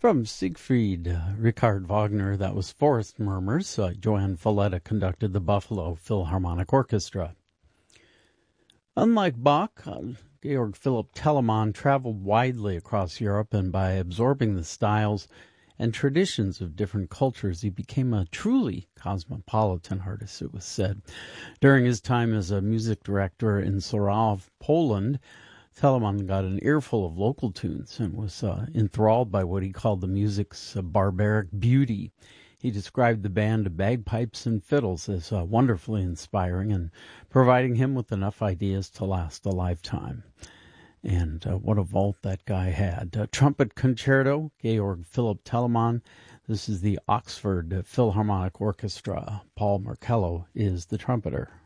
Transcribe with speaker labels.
Speaker 1: From Siegfried Richard Wagner, that was Forest Murmurs. Joanne Falletta conducted the Buffalo Philharmonic Orchestra. Unlike Bach, Georg Philipp Telemann traveled widely across Europe, and by absorbing the styles and traditions of different cultures, he became a truly cosmopolitan artist, it was said. During his time as a music director in Sorów, Poland, Telemann got an earful of local tunes and was enthralled by what he called the music's barbaric beauty. He described the band of bagpipes and fiddles as wonderfully inspiring and providing him with enough ideas to last a lifetime. And what a vault that guy had. Trumpet Concerto, Georg Philipp Telemann. This is the Oxford Philharmonic Orchestra. Paul Marcello is the trumpeter.